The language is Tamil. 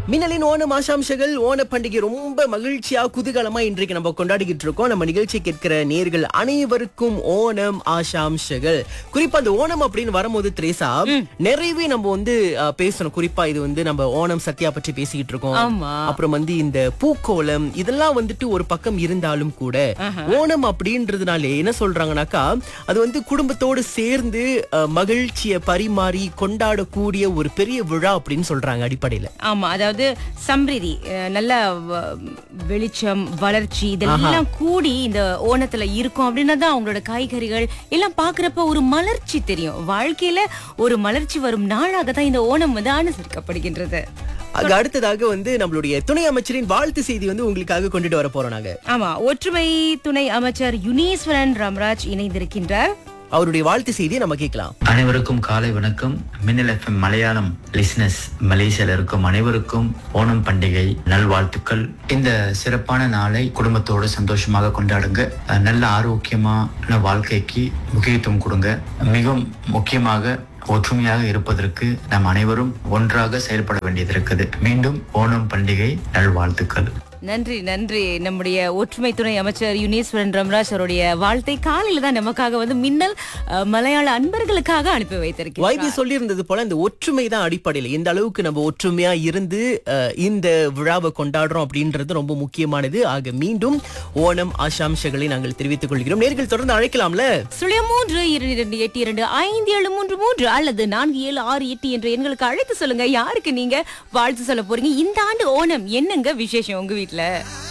மின்னலின் ஓணம் ஆசாம்சங்கள் ஓண பண்டிகை ரொம்ப மகிழ்ச்சியா குதூகலமா இன்றைக்கு நம்ம கொண்டாடிக்கிட்டு இருக்கோம். நம்ம நிகழ்ச்சி கேட்கிற நேர்கள் அனைவருக்கும் ஓணம் ஆசாம்சங்கள். குறிப்பா அந்த ஓணம் அப்படின்னு வரும்போது திரேசா நிறையவே நம்ம பேசணும். குறிப்பா இது நம்ம ஓணம் சத்யா பற்றி பேசிக்கிட்டு இருக்கோம். அப்புறம் இந்த பூக்கோலம் இதெல்லாம் ஒரு பக்கம் இருந்தாலும் கூட ஓணம் அப்படின்றதுனாலே என்ன சொல்றாங்கன்னாக்கா அது குடும்பத்தோடு சேர்ந்து மகிழ்ச்சியை பரிமாறி கொண்டாடக்கூடிய ஒரு பெரிய விழா அப்படின்னு சொல்றாங்க அடிப்படையில. ஆமா, அதாவது சம்பிரதி நல்ல வெளிச்சம் வளர்ச்சி இதெல்லாம் கூடி இந்த ஓணத்துல இருக்கும் அப்படின்னா தான் அவங்களோட காய்கறிகள் எல்லாம் பாக்குறப்ப ஒரு மலர்ச்சி தெரியும். வாழ்க்கையில ஒரு மலர்ச்சி வரும் நாளாக தான் இந்த ஓணம் அனுசரிக்கப்படுகின்றது. அடுத்ததாக நம்மளுடைய துணை அமைச்சரின் வாழ்த்து செய்தி உங்களுக்காக கொண்டுட்டு வர போறோம் நாங்க. ஆமா, ஒற்றுமை துணை அமைச்சர் யுனீஸ்வரன் ராமராஜ் இணைந்திருக்கின்றார். அவருடைய வாழ்த்து செய்தியை நம்ம கேட்கலாம். அனைவருக்கும் காலை வணக்கம். மின்னல் எஃப்எம் மலையாளம் லிசனர்ஸ் மலேசியால இருக்கும் அனைவருக்கும் ஓணம் பண்டிகை நல்வாழ்த்துக்கள். இந்த சிறப்பான நாளை குடும்பத்தோடு சந்தோஷமாக கொண்டாடுங்க. நல்ல ஆரோக்கியமான வாழ்க்கைக்கு முக்கியத்துவம் கொடுங்க. மிகவும் முக்கியமாக ஒற்றுமையாக இருப்பதற்கு நாம் அனைவரும் ஒன்றாக செயல்பட வேண்டியது இருக்குது. மீண்டும் ஓணம் பண்டிகை நல்வாழ்த்துக்கள். நன்றி நன்றி. நம்முடைய ஒற்றுமை துணை அமைச்சர் யுனீஸ்வரன் ரம்ராஜ் அவருடைய வாழ்த்தை காலையில தான் நமக்காக மின்னல் மலையாள அன்பர்களுக்காக அனுப்பி வைத்திருக்கிறோம். வைபி சொல்லி இருந்தது போல இந்த ஒற்றுமை தான் அடிப்படையில் எந்த அளவுக்கு நம்ம ஒற்றுமையா இருந்து இந்த விழாவை கொண்டாடுறோம் அப்படின்றது ரொம்ப முக்கியமானது. ஆக மீண்டும் ஓணம் ஆசாம்சங்களை நாங்கள் தெரிவித்துக் கொள்கிறோம். நேர்கள் தொடர்ந்து அழைக்கலாம்ல. 0322825733 அல்லது 4768 என்ற எண்களுக்கு அழைத்து சொல்லுங்க யாருக்கு நீங்க வாழ்த்து சொல்ல போறீங்க. இந்த ஆண்டு ஓணம் என்னங்க விசேஷம் உங்க வீட்டுல?